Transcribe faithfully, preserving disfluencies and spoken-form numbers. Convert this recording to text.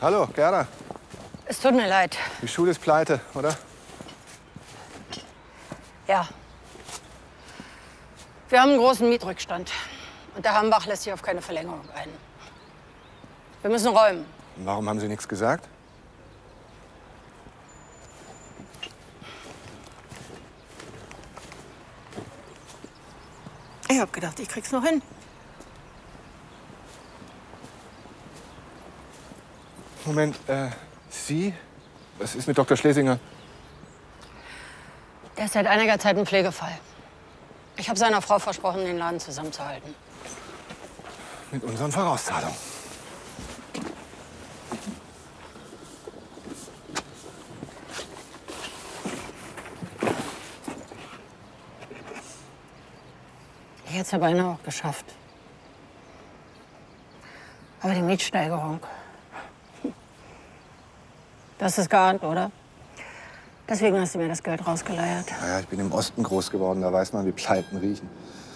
Hallo, Gerda. Es tut mir leid. Die Schule ist pleite, oder? Ja. Wir haben einen großen Mietrückstand. Und der Hambach lässt sich auf keine Verlängerung ein. Wir müssen räumen. Und warum haben Sie nichts gesagt? Ich hab gedacht, ich krieg's noch hin. Moment, äh, Sie? Was ist mit Doktor Schlesinger? Der ist seit einiger Zeit ein Pflegefall. Ich habe seiner Frau versprochen, den Laden zusammenzuhalten. Mit unseren Vorauszahlungen. Ich hätte es ja beinahe auch geschafft. Aber die Mietsteigerung, das ist geahnt, oder? Deswegen hast du mir das Geld rausgeleiert. Naja, ich bin im Osten groß geworden, da weiß man, wie Pleiten riechen.